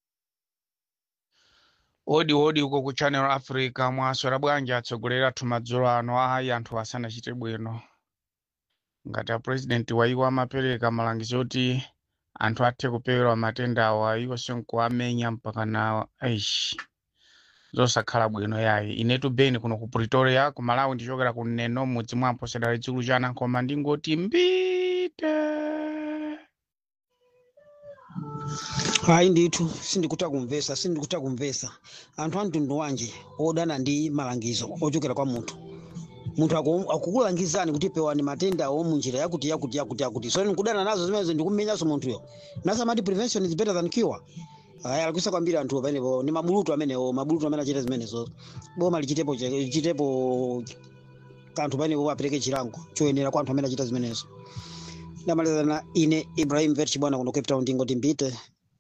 Odi odi uko ku Channel Africa mwaswera bwanja atsogolera tumadzulo ano ayi anthu asana chite bwino ngati a president wa iwo amapereka malangizo oti anthu athe kupewera matenda awo iwo sonko amenya mpaka na aish zosakhala bwino yayi. Inetu beni kuno ku Pretoria ku Malawi ndichokera ku Neno mudzi mwampo sedali chikulu chana koma ndingoti mbite. Hayi ndithu sindikuta kumvesa sindikuta kumvesa anthu amtundu wanje odana ndi malangizo ochokera kwa munthu munthu akukulangizani kuti pewani matenda omunjira yakuti yakuti yakuti yakuti so ndikudana nazo zimenezo ndikumenyanso munthuyo nasamati prevention is better than cure. Aya alikusa kwambiri anthu pamenepo ni mabulutu amenewo mabulutu amene achita zimenezo boma lichitepo chitepo kanthu pamenepo apereke chilango choyenera kwa anthu amene achita zimenezo. Ndamaliza na ine Ibrahim Verchi bwana kuno Cape Town ndingoti mbite.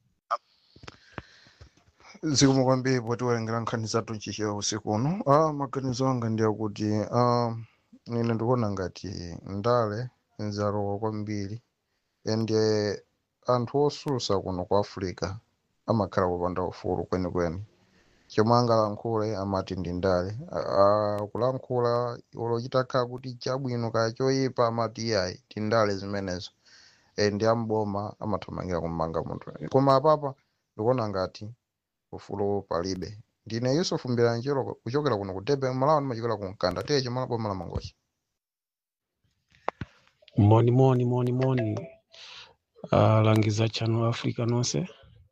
Zikomo kwambiri poti walengera nkhani zathu chichewa usiku uno. Ah, maganizo anga ndi akuti ah, ine ndikuona ngati ndale nzalowa kwambiri ende anthu osusa kuno ku Africa amakhala kupanda ufulu kwenikweni. Chomwe angalankhule amati ndi ndale. Ah, kulankhula olochitakhala kuti chabwino kaya choyipa amati yayi ndi ndale zimenezo. Ndi amboma amathamangira kumanga munthu. Koma apapa ndikuona ngati ufulu palibe. Ndine Yusuf Mbiranjiro kuchokera kuno ku Durban Malawi ndimachokera ku Nkanda teche mala boma la Mangochi. Moni moni moni moni. Uh, langiza Channel Africa nonse.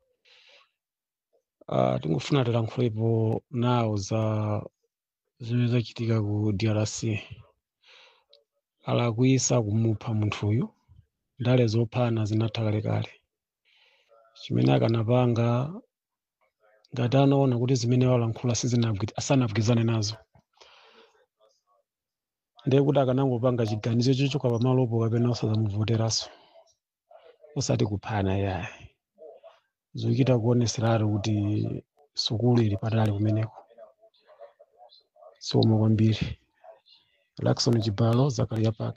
Uh, tingofuna tilankhulepo nawo za zimene zachitika ku D R C. Alakwisa kumupha munthuyu. Ndale zophana zinatha kalekale. Chimene akanapanga ngati anaona kuti zimene walankhula asanagwirizane nazo. Ndiye kuti akanangopanga chiganizo chochoka pamalopo kapena osazamuvoteranso. Osati kuphana yayi. Zochita kuoneseratu kuti sukulu ili patali kumeneko. Zikomo kwambiri. Lakson Chibalo Zakaria Park.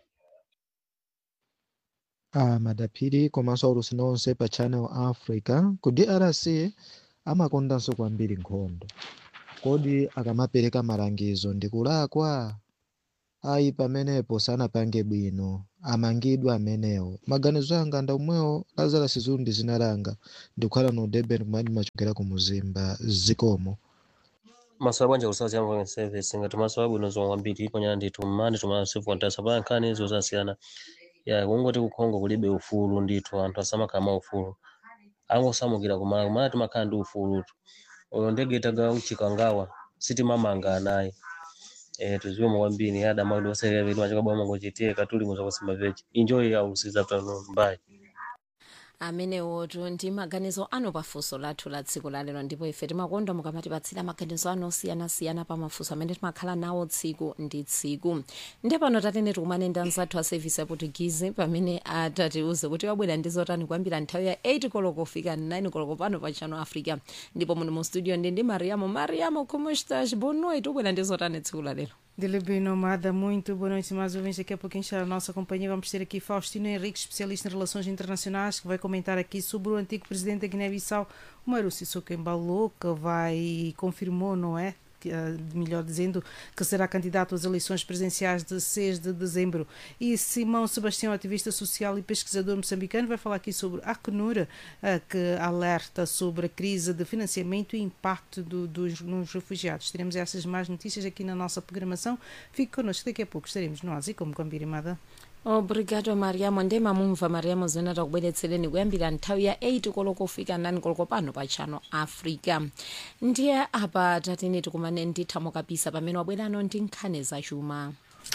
Ah, madapiri komanso aulusi nonse pa Channel Africa ku D R C amakondanso kwambiri nkhondo. Kodi akamapereka malangizo ndikulakwa? Ayi pamenepo sanapange bwino amangidwa amenewo. Maganizo anga ndaumwewo Lazarus Zulu ndi zinalanga ndikukhala no Durban kumene machokera ku Muzimba zikomo. Maswala bwanja kusazi yamu kwa service ngati maswala bwino zonga kwambiri ponya ndithu mmani tumasifu antasa pa nkhani izo zasiyana. Ya kungoti kukhongo kulibe ufulu ndithu anthu asamakhala ufulu. Angosamukira kumala kumala timakhala ndi ufulu. Oyo ndege itaga uchikangawa sitimamanga naye. Eh tuziwe mwambini yada mawili wasere vitu machoka bwa Mangochi katuli muzo kusima vechi. Enjoy your season afternoon. Bye. Amene wotu ndi maganizo ano pafunso lathu la tsiku la lero ndipo ife timakonda mukamatipatsira maganizo ano siyana-siyana pa mafunso amene timakhala nawo tsiku ndi tsiku. Ndi pano tatene tikumane ndi anzathu a service ya Portuguese pamene atatiuze kuti wabwera ndi zotani kuyambira nthawi ya eight koloko kufika nine koloko pano pa Channel Africa. Ndipo muno mu studio ndi ndi Mariamo. Mariamo, como estás? Boa noite. Wabwera ndi zotani tsiku la lero? Dele bem nomada, muito boa noite mais uma vez. Daqui a pouquinho está a nossa companhia. Vamos ter aqui Faustino Henrique, especialista em relações internacionais, que vai comentar aqui sobre o antigo presidente da Guiné-Bissau, Umaru Sissoko Embalo, que vai, confirmou, não é? Melhor dizendo, que será candidato às eleições presidenciais de seis de dezembro. E Simão Sebastião, ativista social e pesquisador moçambicano, vai falar aqui sobre a Acnur, que alerta sobre a crise de financiamento e impacto do, dos nos refugiados. Teremos essas mais notícias aqui na nossa programação. Fique connosco, daqui a pouco estaremos nós e como combinado. Obrigado Mariamo. Ndema mumva Mariamo zena takubweretsereni kuyambira nthawi ya eight koloko kufika nine koloko pano pa Channel Africa. Ndiye apa tatene tikumane ndithamo kabisa pamene wabwerano ndi nkhani zachuma.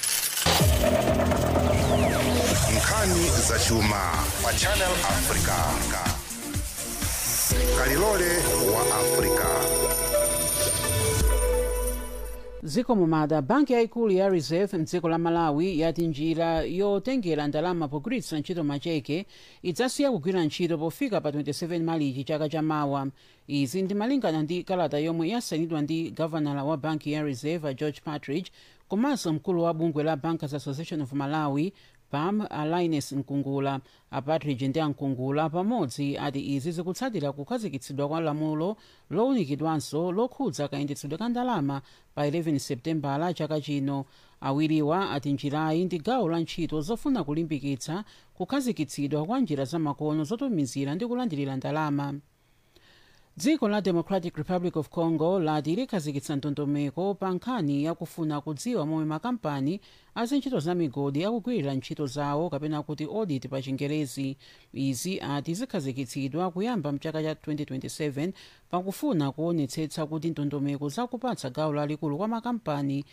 Nkhani zachuma pa Channel Africa. Kalilole wa Africa. Ziko mumada, banki yaikulu ya Reserve mdziko la Malawi yati njira yotengera ndalama pogwiritsa ntchito macheke idzasiya kugwira ntchito pofika pa twenty-seven Malichi chaka chamawa. Izi ndi malingana ndi kalata yomwe yasainidwa ndi gavanala wa banki ya Reserve George Partridge komanso mkulu wa bungwe la Bankers Association of Malawi P A M Alines Nkungula. A Partridge ndi Nkungula pamodzi ati izi zikutsatira kukhazikitsidwa kwa lamulo lowunikidwanso lokhudza kayendetsedwe ka ndalama pa eleven Seputembala chaka chino. Awiriwa ati njirayi ndi gawo la ntchito zofuna kulimbikitsa kukhazikitsidwa kwa njira zamakono zotumizira ndi kulandirira ndalama. dziko la Democratic Republic of Congo lati likhazikitsa ndondomeko pa nkhani yakufuna kudziwa momwe makampani azintchito za migodi akugwirira ntchito zawo kapena kuti audit pa chingerezi. Izi ati zikhazikitsidwa kuyamba mchaka cha twenty twenty-seven pakufuna kuonetsetsa kuti ndondomeko zakupatsa gawo lalikulu kwa makampani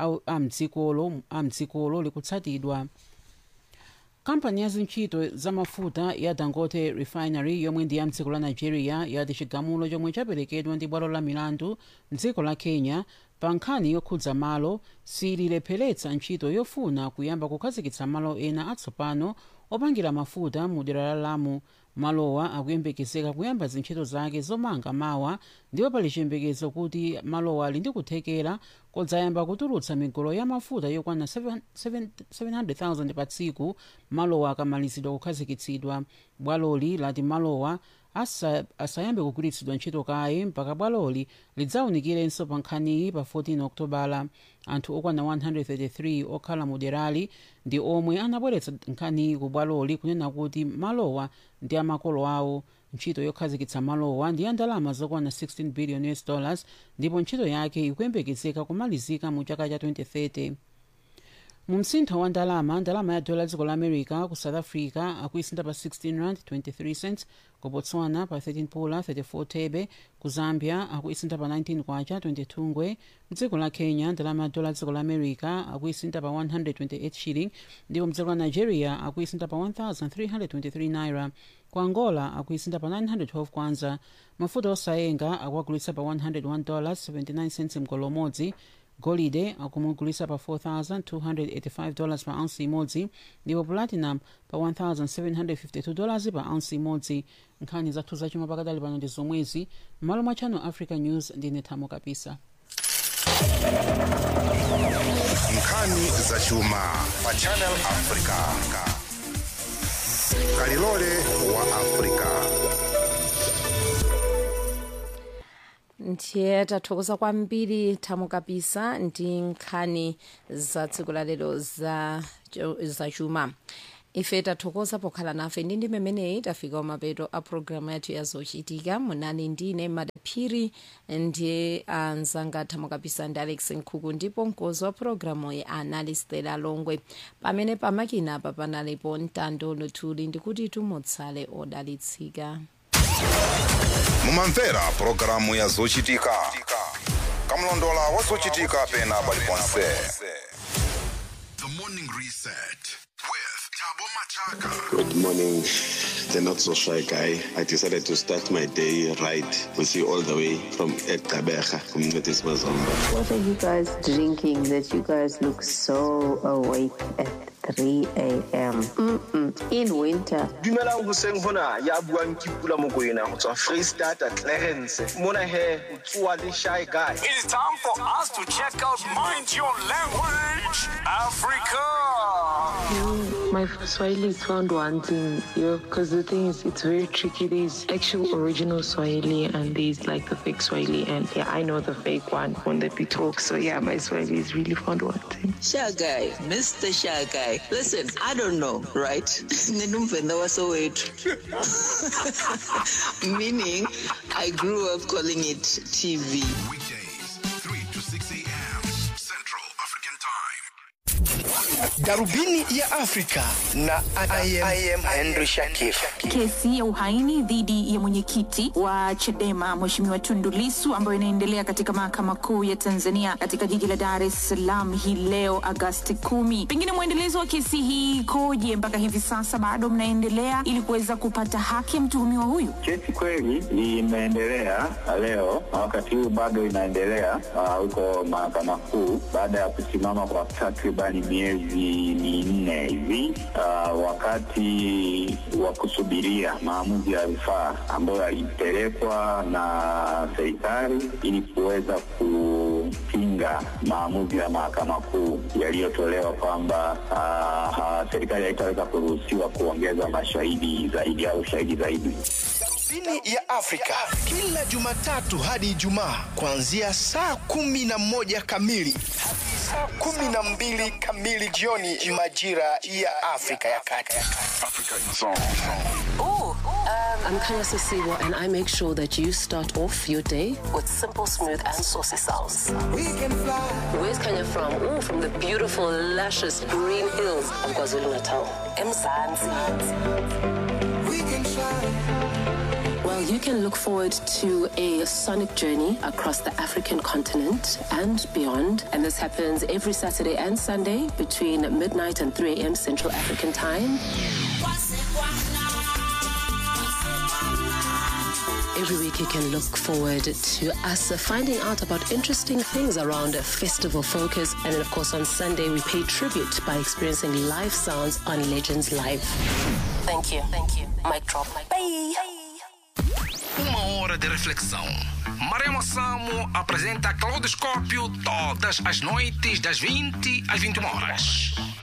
amdzikolo likutsatidwa. Kampani ya zintchito za mafuta ya Dangote Refinery yomwe ndi ya mdziko la Nigeria yati chigamulo chomwe chaperekedwa ndi bwalo la milandu mdziko la Kenya pa nkhani yokhudza malo sililepheretsa ntchito yofuna kuyamba kukhazikitsa malo ena atsopano opangira mafuta mu dera la Lamu. Malowa akuyembekezeka kuyamba zintchito zake zomanga mawa ndipo pali chiyembekezo kuti malowa ali ndi kuthekera kodzayamba kutulutsa migolo ya mafuta yokwana seven hundred thousand pa tsiku malowa akamalizidwa kukhazikitsidwa. Bwaloli lati malowa asa, asayambe kugwiritsidwa ntchito kaye mpaka bwaloli lidzawunikirenso pa nkhaniyi pa fourteen Okutobala. Anthu okwana one hundred thirty-three okhala mu derali ndi omwe anabweretsa nkhaniyi ku bwaloli kunena kuti malowa ndi amakolo awo. Ntchito yokhazikitsa malowa ndi ya ndalama zokwana sixteen billion U S dollars ndipo ntchito yake ikuyembekezeka kumalizika mu chaka cha twenty thirty. Mu msintho wa ndalama, ndalama ya dola dziko la America ku South Africa akuisinta pa sixteen rand twenty-three cents, ku Botswana pa thirteen pula thirty-four thebe, ku Zambia akuisinta pa nineteen kwacha twenty-two ngwe. Mdziko la Kenya ndalama ya dola dziko la America akuisinta pa one hundred twenty-eight shilling, ndipo mdziko la Nigeria akuisinta pa one thousand three hundred twenty-three naira. Ku Angola akuisinta pa nine hundred twelve kwanza. Mafuta osayenga akuagulitsa pa one hundred one dollars seventy-nine cents mgolo umodzi. Golide akumugulisa pa four thousand two hundred eighty-five dollars pa ounce imodzi, ndipo platinum pa one thousand seven hundred fifty-two dollars pa ounce imodzi. Nkhani zathu zachuma pakadali pano ndi zomwezi. Malo mwa Channel Africa News ndine Thamo Kapisa. Nkhani zachuma pa Channel Africa. Kalilole wa Africa. Ndiye tathokoza kwambiri Thamo Kapisa ndi nkhani za tsiku la lero za za chuma. Ife tathokoza pokhala nafe ndi ndi memeneyi tafika mapeto a programu yathu ya zochitika. Munani ndine Madaphiri ndi anzanga Thamo Kapisa ndi Alex Nkhuku, ndipo mkonzi wa programu ya anali Stella Longwe. Pamene pamakina apa panalipo Ntando Luthuli ndikuti tumutsale odalitsika. Mumamvera programu ya zochitika. Kamlondola wa zochitika pena paliponse. The Morning Reset with Thabo Machaka. Good morning, the not so shy guy. I decided to start my day right with you all the way from Ekabeja, Community Mazomba. What are you guys drinking that you guys look so awake at three a.m. Mm-mm. in winter? Dumelang hoseng hona ya buang ke Pula Mokoena go tswa Freestata Clarence. Mona he utswa le shy guy. It is time for us to check out Mind Your Language Africa. Mm, my Swahili is found wanting, yo, because the thing is, it's very tricky. There's actual original Swahili and there's like the fake Swahili, and yeah, I know the fake one when that we talk. So yeah, my Swahili is really found wanting. Shy guy, Mister Shy guy. Listen, I don't know, right? Meaning, I grew up calling it T V. Weekdays, three to six a.m. Central African Time. Darubini ya Afrika na I am, I am Henry Shakif. Kesi ya uhaini dhidi ya mwenyekiti wa Chadema Mheshimiwa Tundu Lissu ambayo inaendelea katika mahakama kuu ya Tanzania katika jiji la Dar es Salaam hii leo Agosti kumi. Pengine mwendelezo wa kesi hii koje mpaka hivi sasa bado mnaendelea ili kuweza kupata haki ya mtuhumiwa huyu? Kesi kweli imeendelea leo, wakati huu bado inaendelea huko uh, mahakama kuu baada ya kusimama kwa takribani miezi minne hivi uh, wakati wa kusubiria maamuzi ya rufaa ambayo yalipelekwa na serikali ili kuweza kupinga maamuzi ya mahakama kuu yaliyotolewa kwamba uh, uh, serikali haitaweza kuruhusiwa kuongeza mashahidi zaidi au shahidi zaidi. Darubini ya Afrika kila Jumatatu hadi Ijumaa kuanzia saa kumi na moja kamili hadi saa kumi na mbili kamili jioni majira ya Afrika ya Kati. Africa in song. Oh, oh. Um, I'm Kanya Sisiwa, and I make sure that you start off your day with simple, smooth, and saucy sauce. We can fly. Where's Kanya from? Ooh, from the beautiful, luscious green hills of KwaZulu-Natal. Mzansi. We can fly. Well, you can look forward to a sonic journey across the African continent and beyond. And this happens every Saturday and Sunday between midnight and three a.m. Central African Time. Every week you can look forward to us finding out about interesting things around festival focus. And then, of course, on Sunday, we pay tribute by experiencing live sounds on Legends Live. Thank you. Thank you. Mic drop. Bye. Uma hora de reflexão. Maremo Samo apresenta Claudoscópio todas as noites das vinte às vinte e uma horas.